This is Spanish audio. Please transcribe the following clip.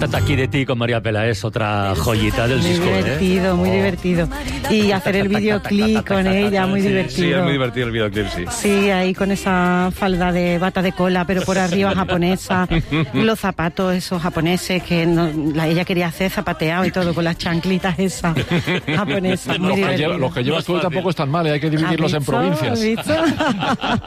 Aquí de ti con María Peláez, otra joyita del disco. Muy divertido, muy divertido. Y hacer el videoclip con ella, muy divertido. Sí, es muy divertido el videoclip, sí. Sí, ahí con esa falda de bata de cola, pero por arriba japonesa. Los zapatos esos japoneses que ella quería hacer zapateado y todo, con las chanclitas esas japonesas. Los que llevas tú tampoco están mal, hay que dividirlos en provincias.